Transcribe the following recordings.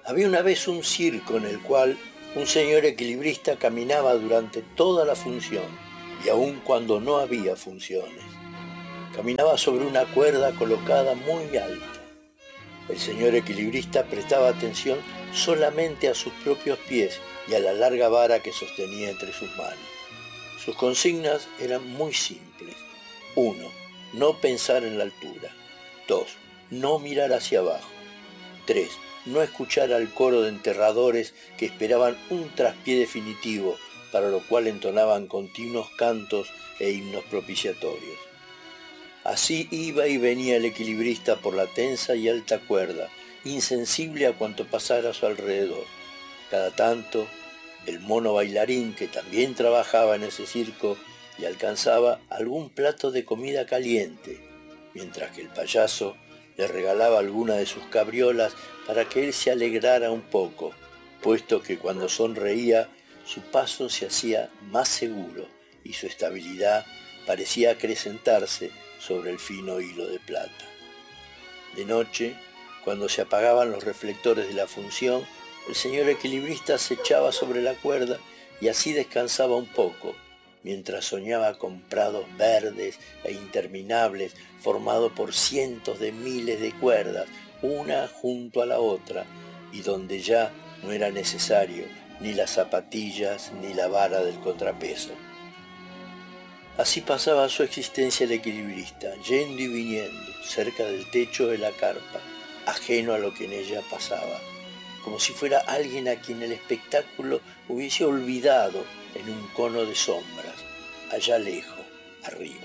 Había una vez un circo en el cual un señor equilibrista caminaba durante toda la función y aun cuando no había funciones. Caminaba sobre una cuerda colocada muy alta. El señor equilibrista prestaba atención solamente a sus propios pies y a la larga vara que sostenía entre sus manos. Sus consignas eran muy simples. 1. No pensar en la altura. 2. No mirar hacia abajo. 3. No escuchar al coro de enterradores que esperaban un traspié definitivo, para lo cual entonaban continuos cantos e himnos propiciatorios. Así iba y venía el equilibrista por la tensa y alta cuerda, insensible a cuanto pasara a su alrededor. Cada tanto, el mono bailarín, que también trabajaba en ese circo, le alcanzaba algún plato de comida caliente, mientras que el payaso le regalaba alguna de sus cabriolas para que él se alegrara un poco, puesto que cuando sonreía su paso se hacía más seguro y su estabilidad parecía acrecentarse sobre el fino hilo de plata. De noche, cuando se apagaban los reflectores de la función, el señor equilibrista se echaba sobre la cuerda y así descansaba un poco, mientras soñaba con prados verdes e interminables formados por cientos de miles de cuerdas, una junto a la otra, y donde ya no era necesario ni las zapatillas ni la vara del contrapeso. Así pasaba su existencia el equilibrista, yendo y viniendo, cerca del techo de la carpa, ajeno a lo que en ella pasaba, como si fuera alguien a quien el espectáculo hubiese olvidado en un cono de sombras, allá lejos, arriba.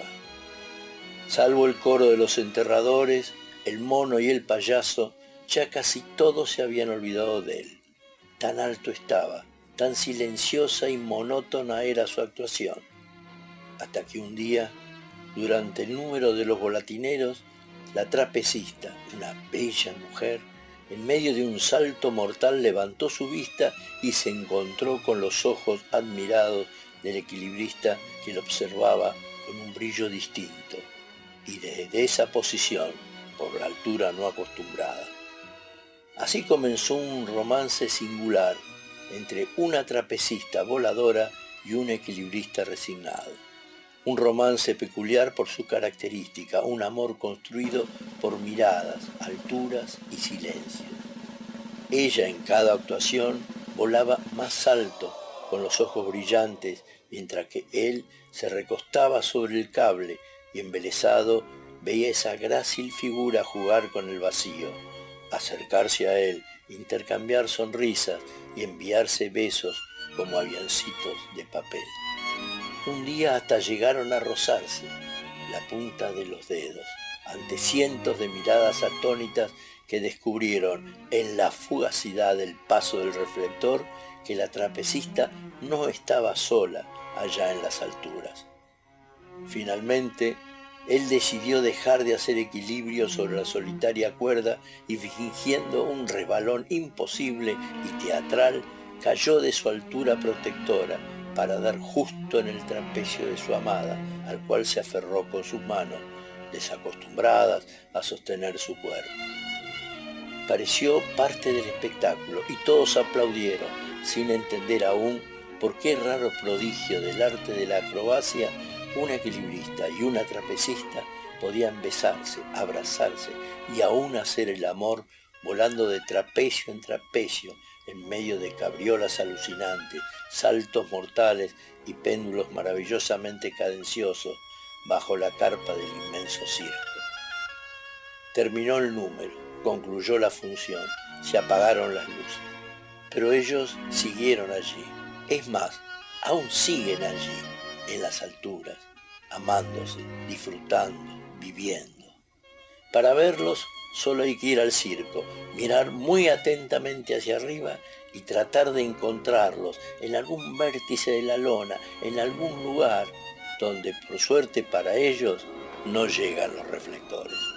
Salvo el coro de los enterradores, el mono y el payaso, ya casi todos se habían olvidado de él. Tan alto estaba, tan silenciosa y monótona era su actuación, hasta que un día, durante el número de los volatineros, la trapecista, una bella mujer, en medio de un salto mortal levantó su vista y se encontró con los ojos admirados del equilibrista, que lo observaba con un brillo distinto, y desde esa posición, por la altura no acostumbrada. Así comenzó un romance singular entre una trapecista voladora y un equilibrista resignado. Un romance peculiar por su característica, un amor construido por miradas, alturas y silencio. Ella en cada actuación volaba más alto, con los ojos brillantes, mientras que él se recostaba sobre el cable y embelesado veía esa grácil figura jugar con el vacío, acercarse a él, intercambiar sonrisas y enviarse besos como avioncitos de papel. Un día hasta llegaron a rozarse la punta de los dedos, ante cientos de miradas atónitas que descubrieron en la fugacidad del paso del reflector que la trapecista no estaba sola allá en las alturas. Finalmente, él decidió dejar de hacer equilibrio sobre la solitaria cuerda y, fingiendo un resbalón imposible y teatral, cayó de su altura protectora para dar justo en el trapecio de su amada, al cual se aferró con sus manos, desacostumbradas a sostener su cuerpo. Pareció parte del espectáculo y todos aplaudieron, sin entender aún por qué raro prodigio del arte de la acrobacia un equilibrista y una trapecista podían besarse, abrazarse y aún hacer el amor volando de trapecio en trapecio en medio de cabriolas alucinantes, saltos mortales y péndulos maravillosamente cadenciosos bajo la carpa del inmenso circo. Terminó el número, concluyó la función, se apagaron las luces, pero ellos siguieron allí. Es más, aún siguen allí, en las alturas, amándose, disfrutando, viviendo. Para verlos solo hay que ir al circo, mirar muy atentamente hacia arriba y tratar de encontrarlos en algún vértice de la lona, en algún lugar donde, por suerte para ellos, no llegan los reflectores.